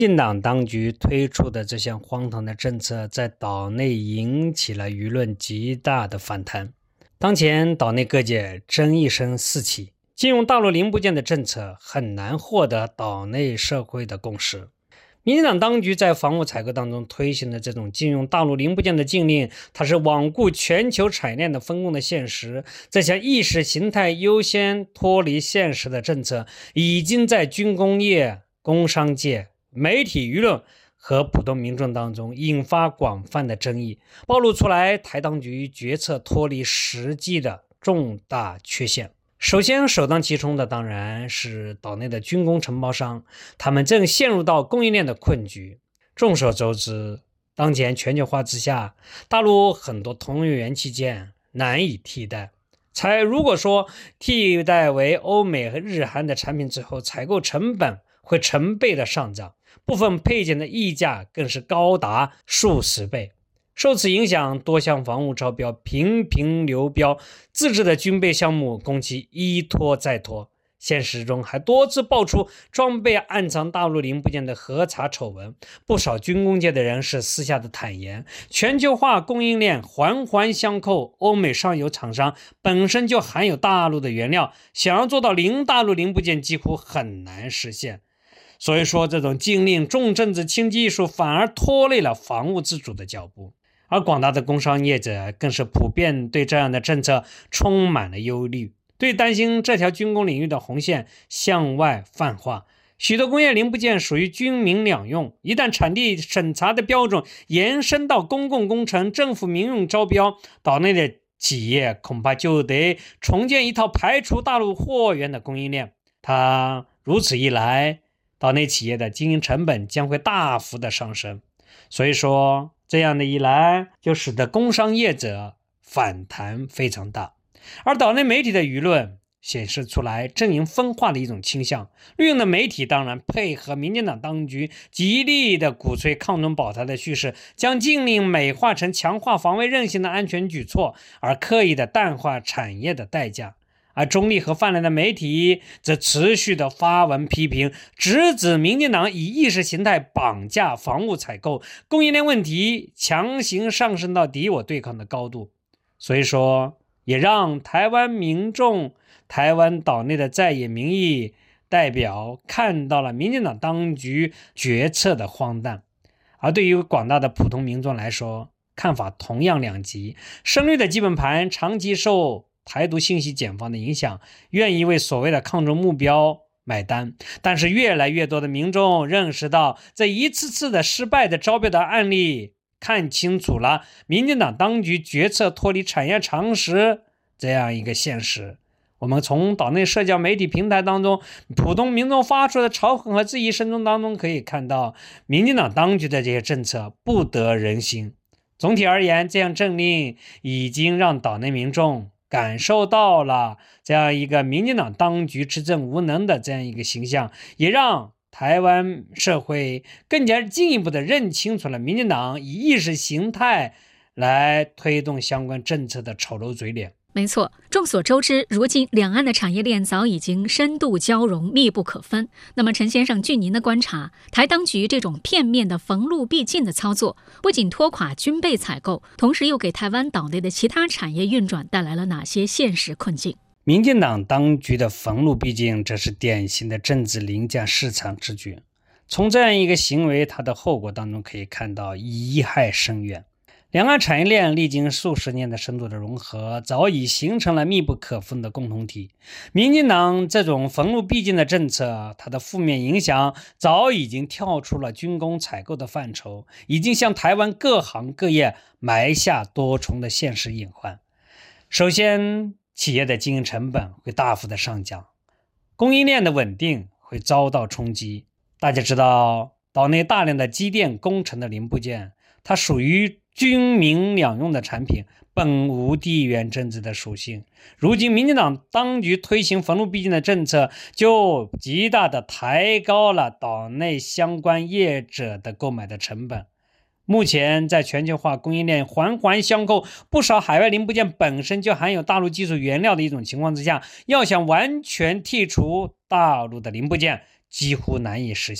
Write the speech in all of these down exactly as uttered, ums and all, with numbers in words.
进党当局推出的这项荒唐的政策，在岛内引起了舆论极大的反弹。当前岛内各界争议声四起，禁用大陆零部件的政策很难获得岛内社会的共识。民进党当局在防务采购当中推行的这种禁用大陆零部件的禁令，它是罔顾全球产业链的分工的现实，这项意识形态优先脱离现实的政策，已经在军工业、工商界、媒体舆论和普通民众当中引发广泛的争议，暴露出来台当局决策脱离实际的重大缺陷。首先首当其冲的当然是岛内的军工承包商，他们正陷入到供应链的困局。众所周知，当前全球化之下，大陆很多通用元器件难以替代，采如果说替代为欧美和日韩的产品之后，采购成本会成倍的上涨，部分配件的溢价更是高达数十倍。受此影响，多项防务招标频频流标，自制的军备项目工期一拖再拖。现实中还多次爆出装备暗藏大陆零部件的核查丑闻，不少军工界的人士私下的坦言，全球化供应链环环相扣，欧美上游厂商本身就含有大陆的原料，想要做到零大陆零部件几乎很难实现。所以说，这种禁令重政治轻技术，反而拖累了防务自主的脚步。而广大的工商业者更是普遍对这样的政策充满了忧虑，对担心这条军工领域的红线向外泛化。许多工业零部件属于军民两用，一旦产地审查的标准延伸到公共工程、政府民用招标，岛内的企业恐怕就得重建一套排除大陆货源的供应链。它如此一来，岛内企业的经营成本将会大幅的上升。所以说，这样的一来，就使得工商业者反弹非常大。而岛内媒体的舆论显示出来阵营分化的一种倾向，绿营的媒体当然配合民进党当局极力的鼓吹抗中保台的叙事，将禁令美化成强化防卫韧性的安全举措，而刻意的淡化产业的代价。而中立和泛蓝的媒体则持续的发文批评，直指民进党以意识形态绑架防务采购，供应链问题强行上升到敌我对抗的高度。所以说，也让台湾民众、台湾岛内的在野民意代表看到了民进党当局决策的荒诞。而对于广大的普通民众来说，看法同样两极。深绿的基本盘长期受台独信息茧房的影响，愿意为所谓的抗中目标买单，但是越来越多的民众认识到，这一次次的失败的招标的案例，看清楚了民进党当局决策脱离产业常识这样一个现实。我们从岛内社交媒体平台当中，普通民众发出的嘲讽和质疑声中当中可以看到，民进党当局的这些政策不得人心。总体而言，这样政令已经让岛内民众感受到了这样一个民进党当局执政无能的这样一个形象，也让台湾社会更加进一步的认清楚了民进党以意识形态来推动相关政策的丑陋嘴脸。 没错，众所周知，如今两岸的产业链早已经深度交融，密不可分。那么陈先生，据您的观察，台当局这种片面的逢路必禁的操作，不仅拖垮军备采购，同时又给台湾岛内的其他产业运转带来了哪些现实困境？ 民进党当局的逢路必禁，这是典型的政治凌驾市场之举。从这样一个行为，它的后果当中可以看到贻害深远。两岸产业链历经数十年的深度的融合，早已形成了密不可分的共同体。民进党这种逢路必禁的政策，它的负面影响早已经跳出了军工采购的范畴，已经向台湾各行各业埋下多重的现实隐患。首先，企业的经营成本会大幅的上涨，供应链的稳定会遭到冲击。大家知道，岛内大量的机电工程的零部件，它属于军民两用的产品，本无地缘政治的属性。如今民进党当局推行逢路必禁的政策，就极大的抬高了岛内相关业者的购买的成本。目前在全球化供应链环环相扣，不少海外零部件本身就含有大陆技术原料的一种情况之下，要想完全剔除大陆的零部件几乎难以实现。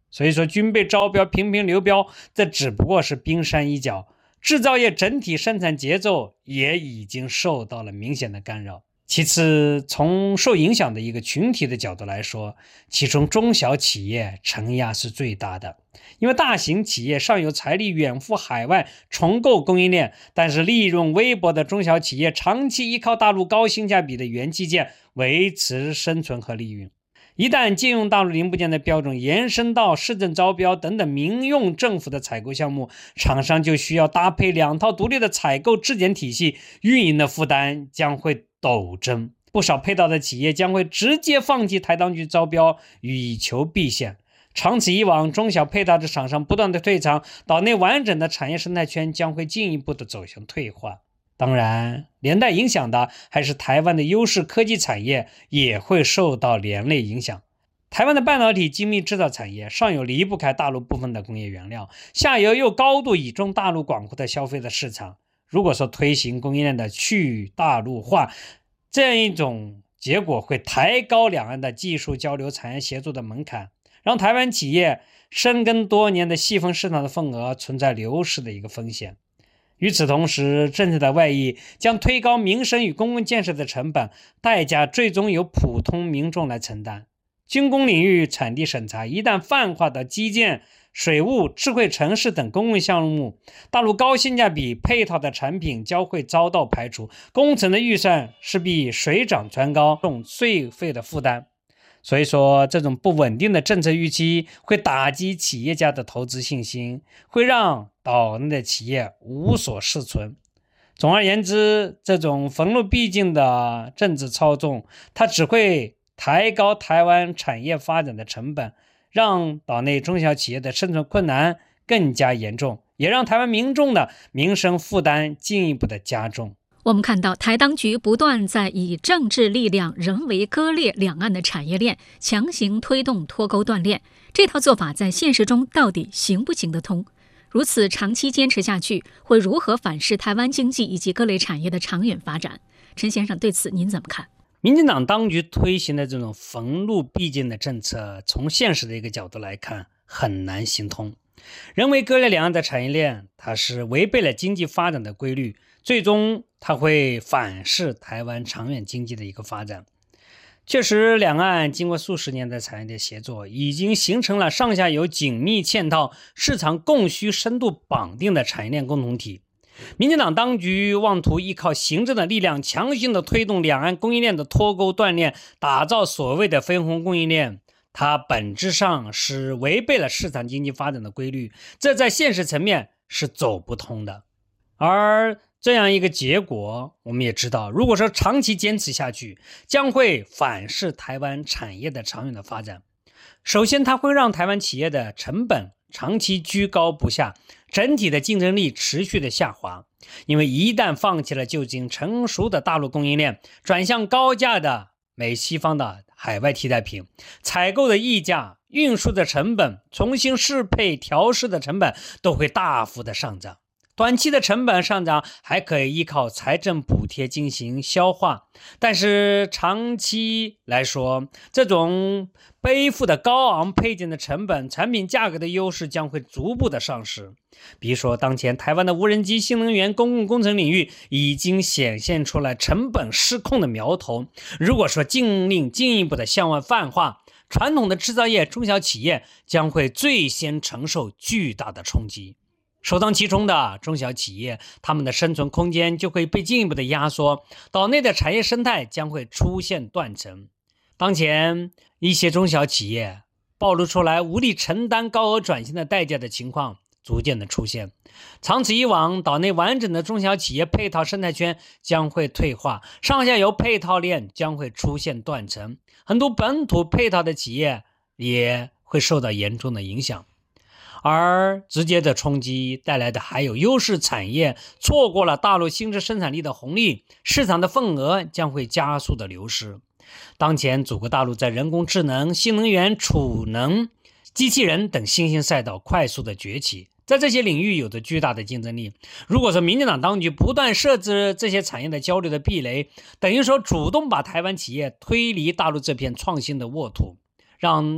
所以说军备招标频频流标，这只不过是冰山一角，制造业整体生产节奏也已经受到了明显的干扰。其次，从受影响的一个群体的角度来说，其中中小企业承压是最大的，因为大型企业尚有财力远赴海外重构供应链，但是利润微薄的中小企业长期依靠大陆高性价比的元器件维持生存和利润。一旦借用大陆零部件的标准延伸到市政招标等等民用政府的采购项目，厂商就需要搭配两套独立的采购质检体系，运营的负担将会陡增。不少配套的企业将会直接放弃台当局招标，以求避险。长此以往，中小配套的厂商不断的退场，岛内完整的产业生态圈将会进一步的走向退化。当然，连带影响的还是台湾的优势科技产业也会受到连累影响。台湾的半导体精密制造产业上游离不开大陆部分的工业原料，下游又高度倚重大陆广阔的消费的市场。如果说推行供应链的去大陆化，这样一种结果会抬高两岸的技术交流、产业协作的门槛，让台湾企业深耕多年的细分市场的份额存在流失的一个风险。与此同时，政策的外溢将推高民生与公共建设的成本，代价最终由普通民众来承担。军工领域产地审查一旦泛化到基建、水务、智慧城市等公共项目，大陆高性价比配套的产品将会遭到排除，工程的预算势必水涨船高，重税费的负担。所以说，这种不稳定的政策预期会打击企业家的投资信心，会让岛内的企业无所适存。总而言之，这种逢路必进的政治操纵，它只会抬高台湾产业发展的成本，让岛内中小企业的生存困难更加严重，也让台湾民众的民生负担进一步的加重。 我们看到台当局不断在以政治力量人为割裂两岸的产业链，强行推动脱钩断链，这套做法在现实中到底行不行得通？如此长期坚持下去，会如何反噬台湾经济以及各类产业的长远发展？陈先生，对此您怎么看？ 民进党当局推行的这种逢路必进的政策，从现实的一个角度来看，很难行通。人为割裂两岸的产业链，它是违背了经济发展的规律，最终它会反噬台湾长远经济的一个发展。确实，两岸经过数十年的产业的协作，已经形成了上下游紧密嵌套、市场供需深度绑定的产业链共同体。民进党当局妄图依靠行政的力量，强行的推动两岸供应链的脱钩断链，打造所谓的分红供应链，它本质上是违背了市场经济发展的规律，这在现实层面是走不通的。而这样一个结果，我们也知道，如果说长期坚持下去，将会反噬台湾产业的长远的发展。首先，它会让台湾企业的成本长期居高不下，整体的竞争力持续的下滑。因为一旦放弃了就已经成熟的大陆供应链，转向高价的美西方的海外替代品，采购的溢价、运输的成本、重新适配调试的成本都会大幅的上涨。短期的成本上涨还可以依靠财政补贴进行消化，但是长期来说，这种背负的高昂配件的成本、产品价格的优势将会逐步的丧失。比如说，当前台湾的无人机、新能源、公共工程领域已经显现出来成本失控的苗头。如果说禁令进一步的向外泛化，传统的制造业、中小企业将会最先承受巨大的冲击。首当其冲的中小企业，他们的生存空间就会被进一步的压缩，岛内的产业生态将会出现断层。当前一些中小企业暴露出来无力承担高额转型的代价的情况逐渐的出现。长此以往，岛内完整的中小企业配套生态圈将会退化，上下游配套链将会出现断层，很多本土配套的企业也会受到严重的影响。而直接的冲击带来的还有优势产业错过了大陆新质生产力的红利，市场的份额将会加速的流失。当前祖国大陆在人工智能、新能源、储能、机器人等新兴赛道快速的崛起，在这些领域有着巨大的竞争力。如果说民进党当局不断设置这些产业的交流的壁垒，等于说主动把台湾企业推离大陆这片创新的沃土，让